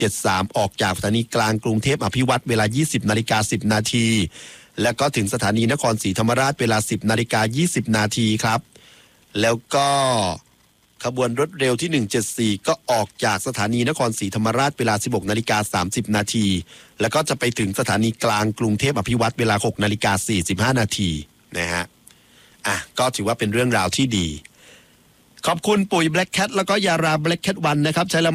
73ออกจากสถานีกลางกรุงเทพอภิวัตรเวลา 20:10 น.แล้วก็ถึงสถานีนครศรีธรรมราชเวลา 10:20 น.ครับแล้วก็ขบวนรถเร็วที่174ก็ออกจากสถานีนครศรีธรรมราชเวลา 16:30 น.แล้วก็จะไปถึงสถานีกลางกรุงเทพอภิวัตรเวลา 6:45 น.นะฮะก็ถือว่าเป็นเรื่องราวที่ดีขอบคุณปุ๋ย Black Cat แล้วก็ยารา Black Cat 1นะครับใช้แล้ว